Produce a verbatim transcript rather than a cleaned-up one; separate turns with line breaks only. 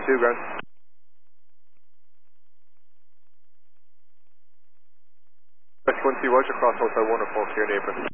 two ground. West one two, Roger, cross outside one or four, clear in apron.